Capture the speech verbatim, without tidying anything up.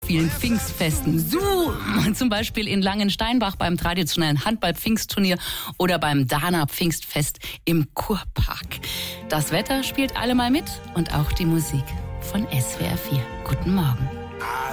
vielen Pfingstfesten. So, zum Beispiel in Langensteinbach beim traditionellen Handball-Pfingstturnier oder beim Dahner Pfingstfest im Kurpark. Das Wetter spielt allemal mit und auch die Musik von S W R vier. Guten Morgen.